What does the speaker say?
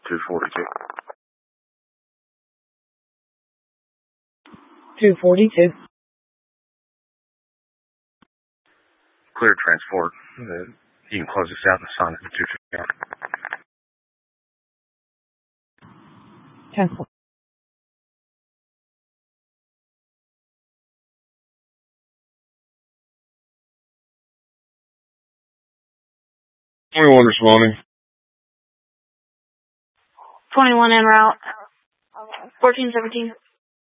242. 242. Clear transport. You can close this out and sign it for 251. Cancel. Anyone responding? 21 en route. 1417.